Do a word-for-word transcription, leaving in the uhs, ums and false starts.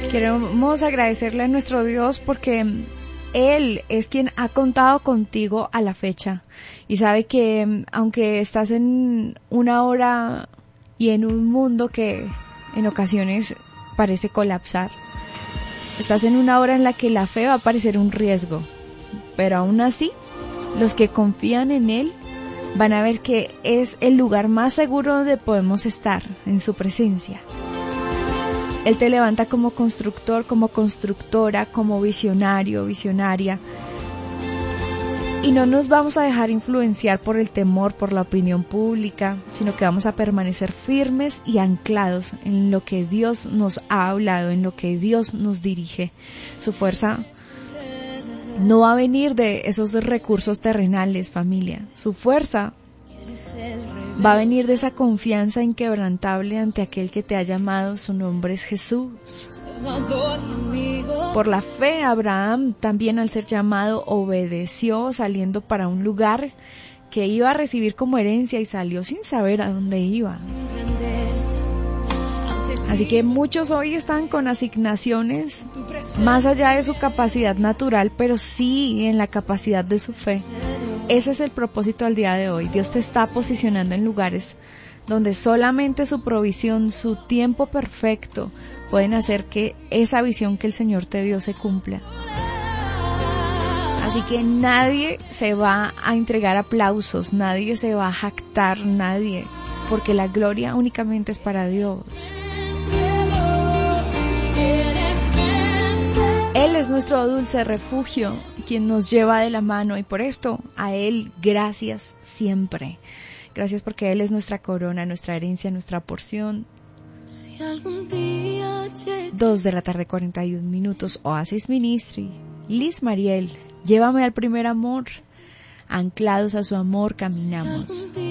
Queremos agradecerle a nuestro Dios porque Él es quien ha contado contigo a la fecha y sabe que aunque estás en una hora y en un mundo que en ocasiones parece colapsar, estás en una hora en la que la fe va a parecer un riesgo, pero aún así los que confían en Él van a ver que es el lugar más seguro donde podemos estar, en su presencia. Él te levanta como constructor, como constructora, como visionario, visionaria. Y no nos vamos a dejar influenciar por el temor, por la opinión pública, sino que vamos a permanecer firmes y anclados en lo que Dios nos ha hablado, en lo que Dios nos dirige. Su fuerza no va a venir de esos recursos terrenales, familia. Su fuerza va a venir de esa confianza inquebrantable ante aquel que te ha llamado. Su nombre es Jesús. Por la fe, Abraham, también al ser llamado, obedeció saliendo para un lugar que iba a recibir como herencia y salió sin saber a dónde iba. Así que muchos hoy están con asignaciones más allá de su capacidad natural, pero sí en la capacidad de su fe. Ese es el propósito del día de hoy. Dios te está posicionando en lugares donde solamente su provisión, su tiempo perfecto, pueden hacer que esa visión que el Señor te dio se cumpla. Así que nadie se va a entregar aplausos, nadie se va a jactar, nadie, porque la gloria únicamente es para Dios. Él es nuestro dulce refugio, quien nos lleva de la mano, y por esto a Él gracias siempre. Gracias porque Él es nuestra corona, nuestra herencia, nuestra porción. Si algún día llega... Dos de la tarde, cuarenta y un minutos, Oasis Ministry. Liz Mariel, llévame al primer amor. Anclados a su amor caminamos.